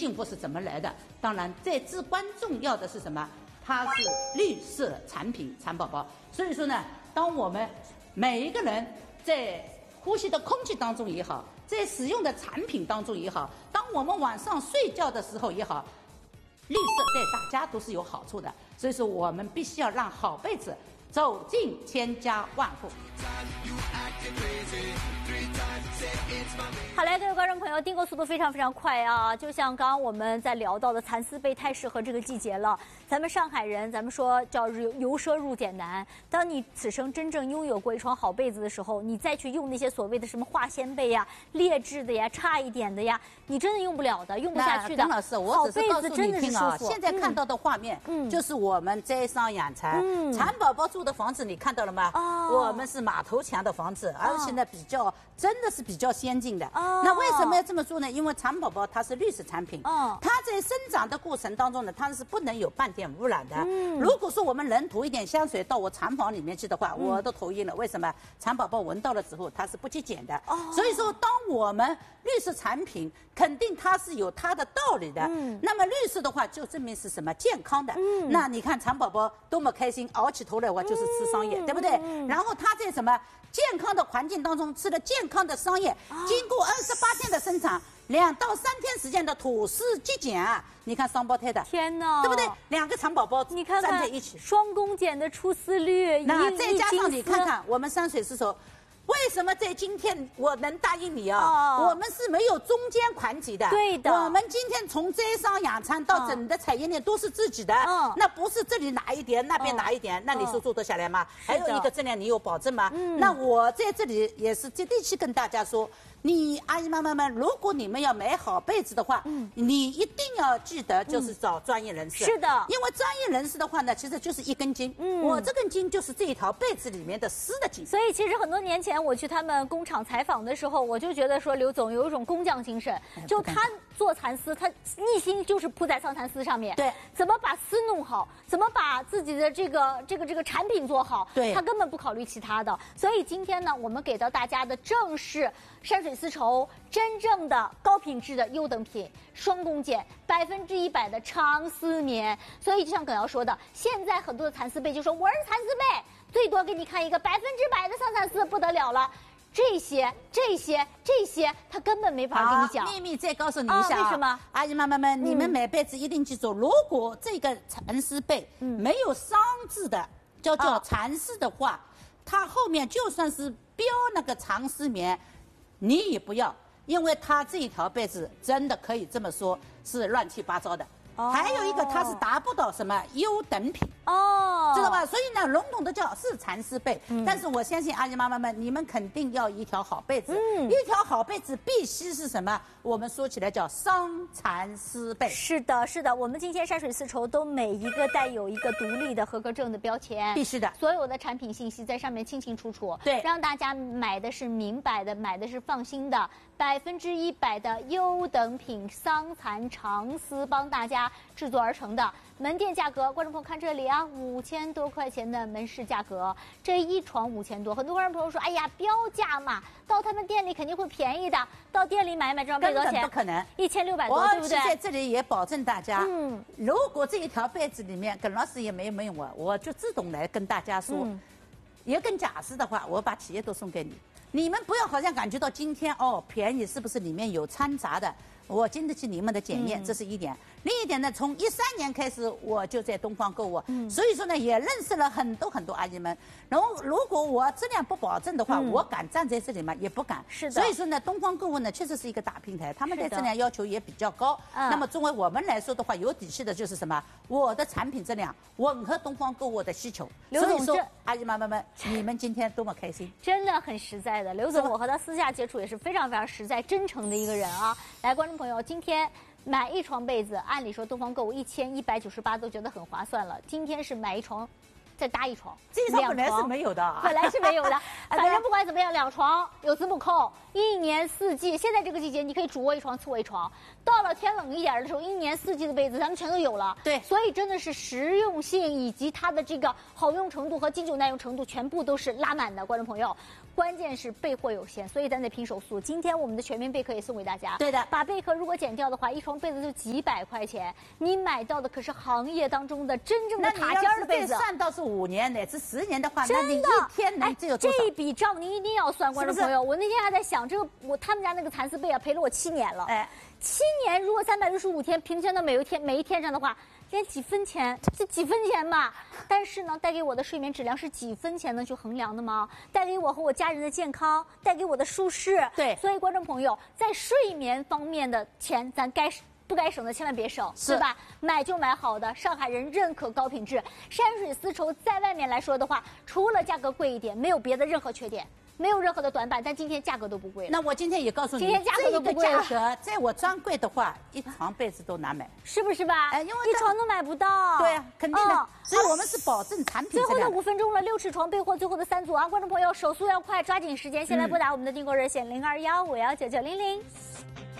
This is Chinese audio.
幸福是怎么来的？当然，最至关重要的是什么？它是绿色产品蚕宝宝。所以说呢，当我们每一个人在呼吸的空气当中也好，在使用的产品当中也好，当我们晚上睡觉的时候也好，绿色对大家都是有好处的。所以说，我们必须要让好被子走进千家万户。 好嘞，各位观众朋友，订购速度非常非常快啊！就像刚刚我们在聊到的，蚕丝被太适合这个季节了。咱们上海人，咱们说叫由奢入俭难。当你此生真正拥有过一床好被子的时候，你再去用那些所谓的什么化纤被呀、劣质的呀、差一点的呀，你真的用不了的，用不下去的。 耿老师，我只是告诉你听啊，现在看到的画面，就是我们摘桑养蚕，蚕宝宝住的房子，你看到了吗？我们是马头墙的房子，而且呢真的是比较先进的。那为什么要这么做呢？因为蚕宝宝它是绿色产品，它在生长的过程当中呢，它是不能有半点污染的。如果说我们人涂一点香水到我蚕房里面去的话，我都头晕了。为什么？蚕宝宝闻到了之后，它是不极简的。所以说，当我们绿色产品，肯定它是有它的道理的。那么绿色的话，就证明是什么？健康的。那你看蚕宝宝多么开心，熬起头来我就是吃桑叶，对不对？然后它在什么健康的环境当中吃了健康的桑叶，经过28天的生长，2到3天时间的吐丝极简啊！你看双胞胎的， 天哪， 对不对？2个蚕宝宝你看站在一起， 双公检的出丝率， 那再加上你看看我们山水丝绸。为什么在今天我能答应你啊？我们是没有中间环节的。 对的， 我们今天从摘桑养蚕到整个产业链都是自己的。那不是这里拿一点，那边拿一点，那你说做得下来吗？还有一个质量你有保证吗？那我在这里也是接地气跟大家说。你阿姨妈妈们，如果你们要买好被子的话，你一定要记得就是找专业人士。 是的， 因为专业人士的话呢，其实就是一根筋。我这根筋就是这一条被子里面的丝的筋。 所以其实很多年前我去他们工厂采访的时候，我就觉得说刘总有一种工匠精神，就他做蚕丝，他一心就是扑在桑蚕丝上面。 对， 怎么把丝弄好，怎么把自己的这个产品做好， 对， 他根本不考虑其他的。所以今天呢，我们给到大家的正是山水丝绸真正的高品质的优等品，双工检，100%的长丝棉。所以就像耿瑶说的，现在很多的蚕丝被就说我是蚕丝被，最多给你看一个100%的桑蚕丝，不得了了。这些，他根本没法跟你讲。 秘密再告诉你一下为什么？ 阿姨妈妈们，你们买被子一定记住，如果这个蚕丝被没有桑字的，叫蚕丝的话，它后面就算是标那个长丝棉，你也不要，因为它这一条被子真的可以这么说，是乱七八糟的。还有一个，它是达不到什么优等品知道吧？所以呢，笼统的叫是蚕丝被。但是我相信阿姨妈妈们，你们肯定要一条好被子。一条好被子必须是什么？我们说起来叫桑蚕丝被。 是的，是的，我们今天山水丝绸都每一个带有一个独立的合格证的标签， 必须的。 所有的产品信息在上面清清楚楚， 对， 让大家买的是明白的，买的是放心的，100%的优等品桑蚕长丝帮大家制作而成的。门店价格，观众朋友看这里啊，5000多块钱的门市价格，这一床5000多。很多观众朋友说，哎呀，标价嘛，到他们店里肯定会便宜的，到店里买这张被多少钱？ 根本不可能 ，1600多，对不对？ 我在这里也保证大家，如果这一条被子里面，耿老师也没问我就自动来跟大家说，也跟假释的话，我把企业都送给你。你们不要好像感觉到今天便宜，是不是里面有掺杂的？我经得起你们的检验，这是一点。另一点呢，从13年开始我就在东方购物，所以说呢也认识了很多阿姨们。然后如果我质量不保证的话，我敢站在这里吗？也不敢。 是的。 所以说呢，东方购物呢确实是一个大平台，他们对质量要求也比较高。那么作为我们来说的话，有底气的就是什么？我的产品质量吻合东方购物的需求。所以说，阿姨妈妈们，你们今天多么开心！ 真的很实在的，刘总，我和他私下接触也是非常非常实在、真诚的一个人啊。来，观众朋友，今天买一床被子，按理说东方购物1198都觉得很划算了，今天是买一床再搭一床。 这一床本来是没有的， 本来是没有的。反正不管怎么样，2床有子母扣，1年4季。现在这个季节，你可以主卧一床、次卧一床。到了天冷一点的时候，1年4季的被子咱们全都有了。 对， 所以真的是实用性以及它的这个好用程度和经久耐用程度全部都是拉满的，观众朋友。关键是备货有限，所以咱得拼手速。今天我们的全面贝壳也送给大家。 对的， 把贝壳如果减掉的话，一床被子就几百块钱，你买到的可是行业当中的真正的塔尖的被子。 算到是5年乃至10年的话，那你一天能只有多少？ 这笔账您一定要算，观众朋友。我那天还在想，这个他们家那个蚕丝被啊，陪了我7年了。哎，7年如果365天平均到每一天上的话，连几分钱，这几分钱吧。但是呢，带给我的睡眠质量是几分钱能去衡量的吗？带给我和我家人的健康，带给我的舒适。 对， 所以观众朋友，在睡眠方面的钱，咱不该省的千万别省，对吧？买就买好的，上海人认可高品质山水丝绸，在外面来说的话，除了价格贵一点，没有别的任何缺点。没有任何的短板，但今天价格都不贵了。 那我今天也告诉你， 今天价格都不贵了。 这个价格，在我专柜的话，一床被子都难买， 是不是吧？ 哎，因为一床都买不到。 对啊，肯定的。所以我们是保证产品质量。 最后的5分钟了，6尺床备货最后的3组啊，观众朋友手速要快，抓紧时间，先来拨打我们的订购热线0215199900。